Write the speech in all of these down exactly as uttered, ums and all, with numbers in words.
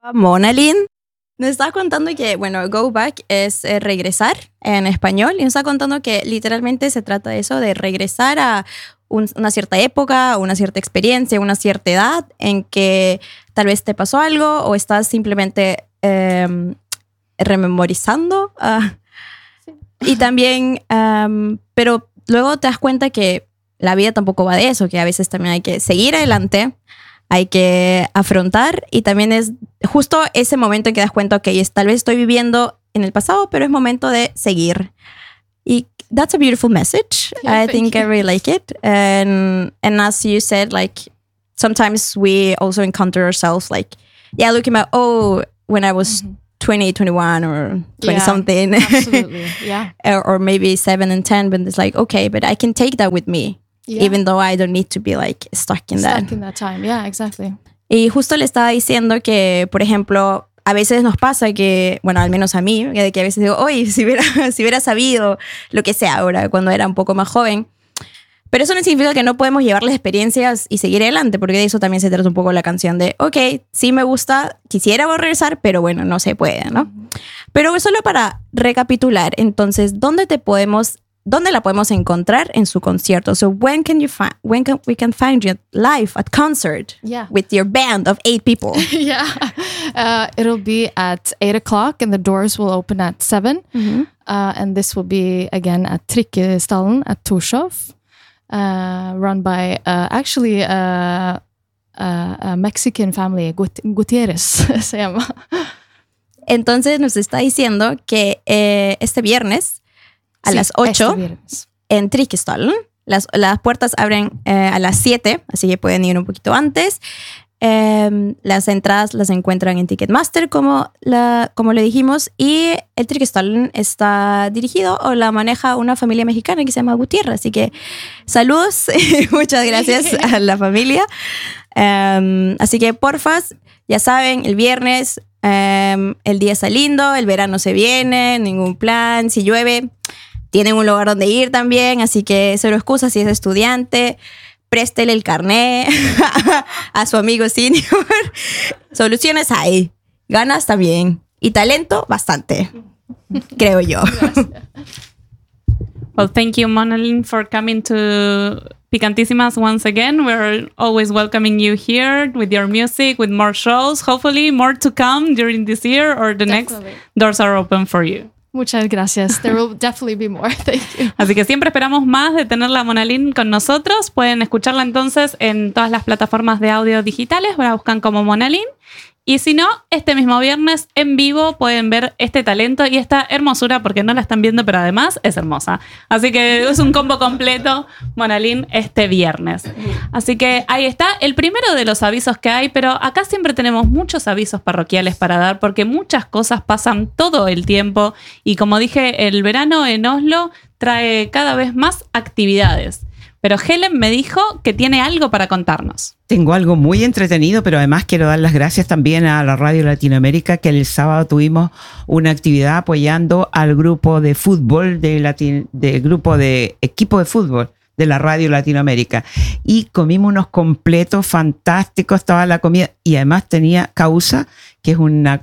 Mona Lynn nos estaba contando que, bueno, go back es eh, regresar en español, y nos está contando que literalmente se trata de eso, de regresar a un, una cierta época, una cierta experiencia, una cierta edad en que tal vez te pasó algo o estás simplemente eh, rememorizando. Uh, sí. Y también, um, pero luego te das cuenta que la vida tampoco va de eso, que a veces también hay que seguir adelante, hay que afrontar, y también es justo ese momento en que das cuenta, ok, es, tal vez estoy viviendo en el pasado, pero es momento de seguir. Y that's a beautiful message. Yeah, I think you. I really like it. And, and as you said, like, sometimes we also encounter ourselves like, yeah, looking at, oh, when I was mm-hmm. twenty, twenty-one or twenty yeah, something. Absolutely, yeah. or, or maybe seven and ten, but it's like, okay, but I can take that with me. Yeah. Even though I don't need to be like stuck in stuck that. Stuck in that time, yeah, exactly. Y justo le estaba diciendo que, por ejemplo, a veces nos pasa que, bueno, al menos a mí, de que a veces digo, oye, si hubiera, si hubiera sabido lo que sea ahora, cuando era un poco más joven. Pero eso no significa que no podemos llevar las experiencias y seguir adelante, porque de eso también se trata un poco la canción de, ok, sí me gusta, quisiera regresar, pero bueno, no se puede, ¿no? Mm-hmm. Pero solo para recapitular, entonces, ¿dónde te podemos ¿Dónde la podemos encontrar en su concierto? So when can you find when can we can find you live at concert yeah. with your band of eight people? yeah, uh, it'll be at eight o'clock, and the doors will open at seven. Mm-hmm. Uh, and this will be again at Trikkestallen at Torshov, uh, run by uh, actually uh, uh, a Mexican family, Gut- Gutierrez se llama. Entonces nos está diciendo que eh, este viernes a sí, las ocho este en Trikkestallen. Las, las puertas abren eh, a las siete, así que pueden ir un poquito antes. Eh, las entradas las encuentran en Ticketmaster, como, la, como le dijimos. Y el Trikkestallen está dirigido o la maneja una familia mexicana que se llama Gutiérrez. Así que saludos y muchas gracias a la familia. Um, así que porfa, ya saben, el viernes um, el día está lindo, el verano se viene, ningún plan. Si llueve, tienen un lugar donde ir también, así que cero excusas. Si es estudiante, préstele el carné a su amigo senior. Soluciones hay, ganas también, y talento bastante, creo yo. Well, thank you, Mona Lynn, for coming to Picantísimas once again. We're always welcoming you here with your music, with more shows, hopefully more to come during this year or the Definitely. Next. Doors are open for you. Muchas gracias. There will definitely be more. Thank you. Así que siempre esperamos más de tenerla a Mona Lynn con nosotros. Pueden escucharla entonces en todas las plataformas de audio digitales. La buscan como Mona Lynn. Y si no, este mismo viernes en vivo pueden ver este talento y esta hermosura, porque no la están viendo, pero además es hermosa. Así que es un combo completo, Mona Lynn, este viernes. Así que ahí está el primero de los avisos que hay, pero acá siempre tenemos muchos avisos parroquiales para dar, porque muchas cosas pasan todo el tiempo. Y como dije, el verano en Oslo trae cada vez más actividades. Pero Helen me dijo que tiene algo para contarnos. Tengo algo muy entretenido, pero además quiero dar las gracias también a la Radio Latinoamérica, que el sábado tuvimos una actividad apoyando al grupo de fútbol, de Latin, del grupo de equipo de fútbol de la Radio Latinoamérica. Y comimos unos completos fantásticos, estaba la comida, y además tenía causa, que es una,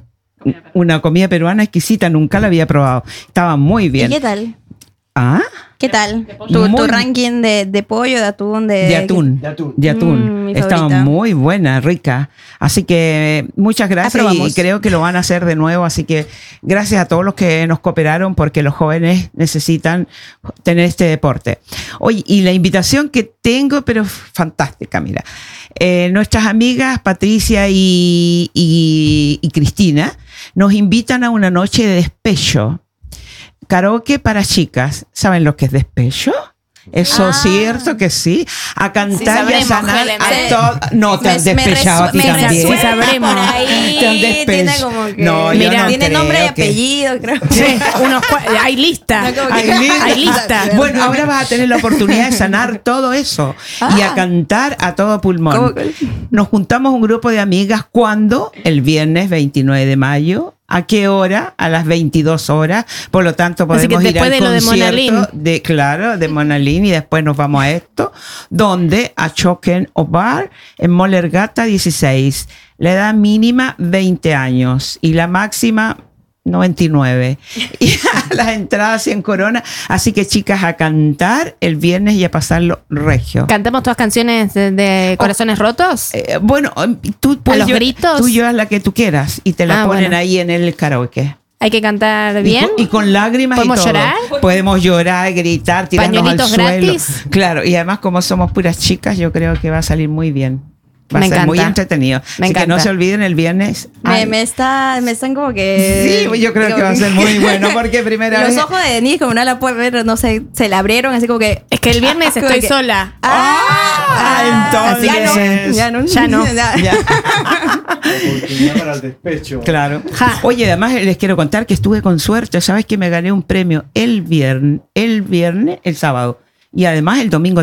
una comida peruana exquisita, nunca la había probado. Estaba muy bien. ¿Y qué tal? ¿Ah? ¿Qué tal? ¿Tu, tu ranking de, de pollo, de atún? De, de atún. De atún. De atún. Mm, Estaba muy buena, rica. Así que muchas gracias. Aprobamos. Y creo que lo van a hacer de nuevo. Así que gracias a todos los que nos cooperaron, porque los jóvenes necesitan tener este deporte. Oye, y la invitación que tengo, pero fantástica, mira. Eh, nuestras amigas Patricia y, y, y Cristina nos invitan a una noche de despecho. Karaoke para chicas. ¿Saben lo que es despecho? Eso ah. cierto que sí. A cantar sí, y a sanar a todos. No, te has despechado a ti también. Sí, sabremos. Por ahí te han tiene como que... No, mira, no tiene nombre y apellido, creo. Sí, unos cu- hay lista. No, hay, li- hay lista. Bueno, ahora vas a tener la oportunidad de sanar todo eso ah. y a cantar a todo pulmón. Nos juntamos un grupo de amigas cuando el viernes veintinueve de mayo ¿A qué hora? A las veintidós horas. Por lo tanto, podemos ir al de concierto de, de, claro, de Monalín, y después nos vamos a esto, donde a Choquen o Bar en Molergata dieciséis. La edad mínima veinte años y la máxima noventa y nueve. Y las entradas cien coronas. Así que, chicas, a cantar el viernes y a pasarlo regio. ¿Cantamos todas canciones de, de Corazones oh, Rotos? Eh, bueno, tú puedes. ¿A los gritos? Tú llevas la que tú quieras y te la ah, ponen bueno. ahí en el karaoke. Hay que cantar bien. Y con, y con lágrimas y todo. ¿Podemos llorar? Podemos llorar, gritar, tirarnos al suelo. Gratis. Claro, y además, como somos puras chicas, yo creo que va a salir muy bien. Va me a ser encanta. muy entretenido. Me Así encanta. que no se olviden el viernes. Me, me, está, me están como que... Sí, yo creo digo, que va a ser muy bueno porque primera los vez... Los ojos de Denise como no la puede ver, no sé, se la abrieron así como que... Es que el viernes estoy que, sola. Ah, ah entonces... Ya no. Ya no. Ya no. Ya. Oportunidad para el despecho. Claro. Ja. Oye, además les quiero contar que estuve con suerte. ¿Sabes que me gané un premio el viernes, el viernes, el sábado? Y además el domingo